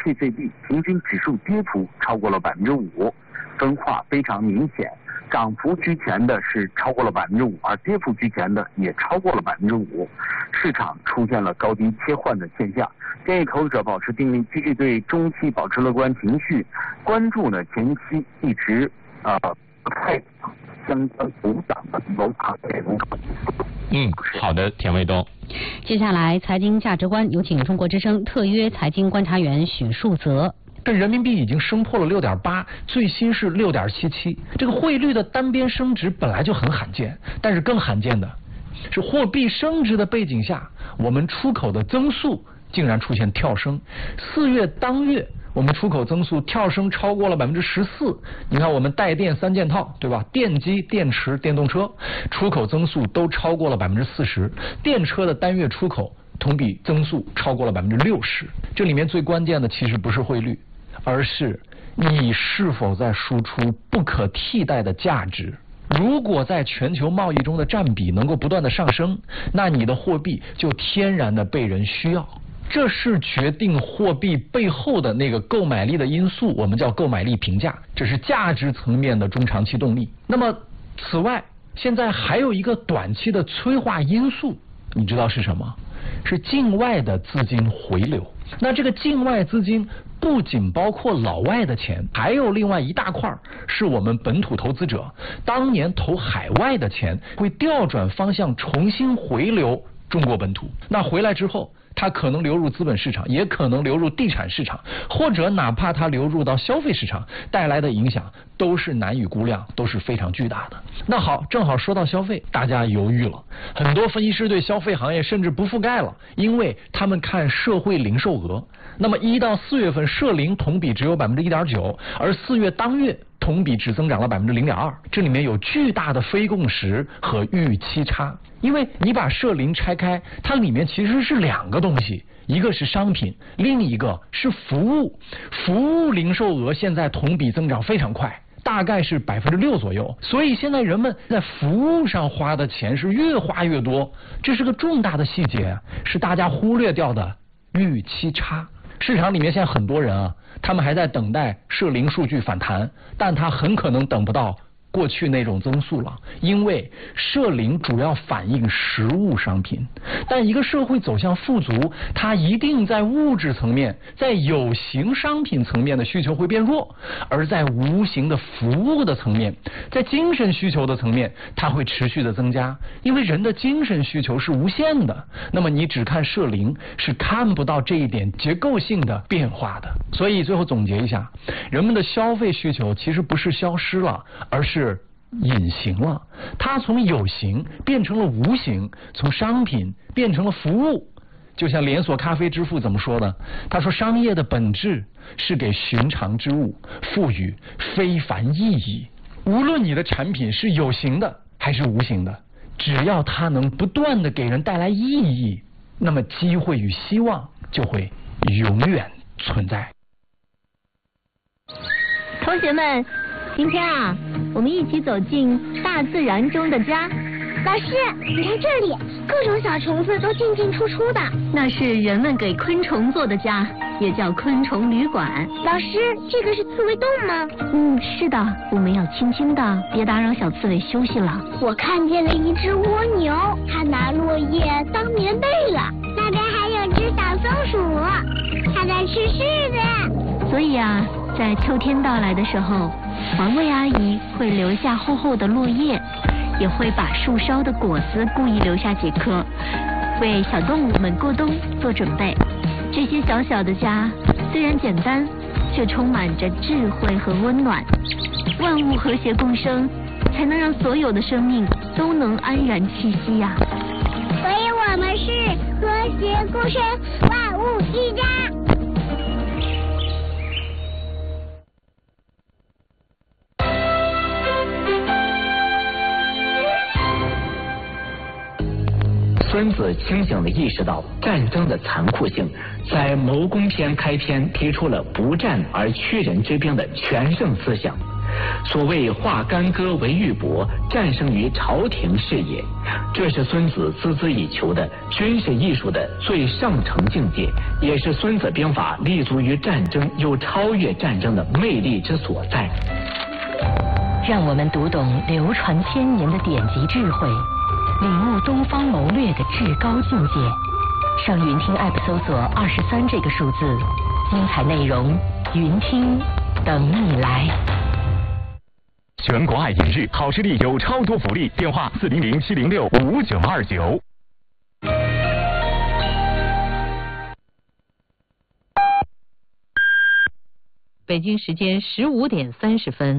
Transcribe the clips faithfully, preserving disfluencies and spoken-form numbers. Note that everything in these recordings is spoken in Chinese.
K C B 平均指数跌幅超过了百分之五，分化非常明显。涨幅居前的是超过了百分之五，而跌幅居前的也超过了百分之五，市场出现了高低切换的现象。建议投资者保持定力，继续对中期保持乐观情绪，关注呢前期一直呃不太相关补涨的楼盘内容。 嗯，好的，田卫东。 接下来财经价值观有请中国之声特约财经观察员许树泽。 这人民币已经升破了六点八，最新是六点七七。这个汇率的单边升值本来就很罕见，但是更罕见的是货币升值的背景下，我们出口的增速竟然出现跳升。四月当月，我们出口增速跳升超过了百分之十四。你看，我们带电三件套，对吧？电机、电池、电动车，出口增速都超过了百分之四十。电车的单月出口同比增速超过了百分之六十。这里面最关键的其实不是汇率，而是你是否在输出不可替代的价值。如果在全球贸易中的占比能够不断的上升，那你的货币就天然的被人需要。这是决定货币背后的那个购买力的因素，我们叫购买力评价，这是价值层面的中长期动力。那么此外，现在还有一个短期的催化因素，你知道是什么？是境外的资金回流。那这个境外资金不仅包括老外的钱，还有另外一大块是我们本土投资者当年投海外的钱会调转方向，重新回流中国本土。那回来之后，它可能流入资本市场，也可能流入地产市场，或者哪怕它流入到消费市场，带来的影响都是难以估量，都是非常巨大的。那好，正好说到消费，大家犹豫了，很多分析师对消费行业甚至不覆盖了，因为他们看社会零售额。那么一到四月份社零同比只有百分之一点九，而四月当月同比只增长了百分之零点二，这里面有巨大的非共识和预期差。因为你把社零拆开，它里面其实是两个东西，一个是商品，另一个是服务。服务零售额现在同比增长非常快，大概是百分之六左右，所以现在人们在服务上花的钱是越花越多，这是个重大的细节，是大家忽略掉的预期差。市场里面现在很多人啊，他们还在等待社零数据反弹，但他很可能等不到过去那种增速了，因为社零主要反映实物商品，但一个社会走向富足，它一定在物质层面，在有形商品层面的需求会变弱，而在无形的服务的层面，在精神需求的层面，它会持续的增加，因为人的精神需求是无限的，那么你只看社零是看不到这一点结构性的变化的。所以最后总结一下，人们的消费需求其实不是消失了，而是隐形了，它从有形变成了无形，从商品变成了服务。就像连锁咖啡之父怎么说呢？他说，商业的本质是给寻常之物赋予非凡意义。无论你的产品是有形的还是无形的，只要它能不断的给人带来意义，那么机会与希望就会永远存在。 同学们，今天啊，我们一起走进大自然中的家。 老师，你看这里，各种小虫子都进进出出的。 那是人们给昆虫做的家，也叫昆虫旅馆。 老师，这个是刺猬洞吗？ 嗯，是的，我们要轻轻的，别打扰小刺猬休息了。 我看见了一只蜗牛，它拿落叶当棉被了。那边还有只小松鼠，它在吃柿子。 所以啊，在秋天到来的时候，环卫阿姨会留下厚厚的落叶，也会把树梢的果子故意留下几颗，为小动物们过冬做准备。这些小小的家虽然简单，却充满着智慧和温暖。万物和谐共生，才能让所有的生命都能安然栖息呀、啊。 所以我们是和谐共生，万物一家。 孙子清醒地意识到战争的残酷性，在《谋攻篇》开篇提出了不战而屈人之兵的全胜思想。 所谓化干戈为玉帛，战胜于朝廷是也。这是孙子孜孜以求的军事艺术的最上乘境界，也是孙子兵法立足于战争又超越战争的魅力之所在。 让我们读懂流传千年的典籍智慧，领悟东方谋略的至高境界。上云听 App 搜索二十三这个数字，精彩内容云听等你来。 全国爱饮日，好视力有超多福利，电话四零零七零六五九二九。 北京时间十五点三十分。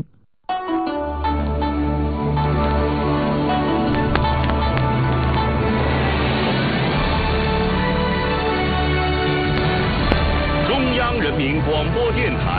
中央人民广播电台。